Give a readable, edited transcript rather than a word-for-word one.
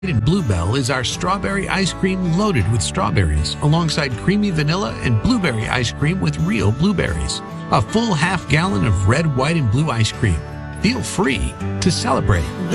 Bluebell is our strawberry ice cream loaded with strawberries, alongside creamy vanilla and blueberry ice cream with real blueberries. A full half gallon of red, white, and blue ice cream. Feel free to celebrate.